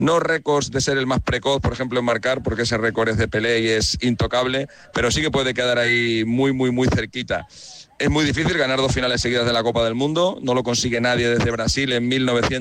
no récords de ser el más precoz, por ejemplo, en marcar, porque ese récord es de Pelé y es intocable, pero sí que puede quedar ahí muy, muy, muy cerquita. Es muy difícil ganar 2 finales seguidas de la Copa del Mundo, no lo consigue nadie desde Brasil en 1900.